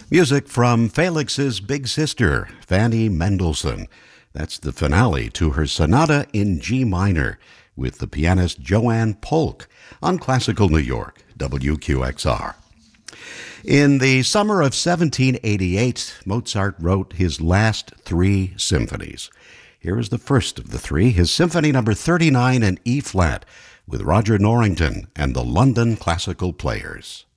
Music from Felix's big sister, Fanny Mendelssohn. That's the finale to her sonata in G minor with the pianist Joanne Polk on Classical New York, WQXR. In the summer of 1788, Mozart wrote his last three symphonies. Here is the first of the three, his Symphony No. 39 in E-flat, with Roger Norrington and the London Classical Players.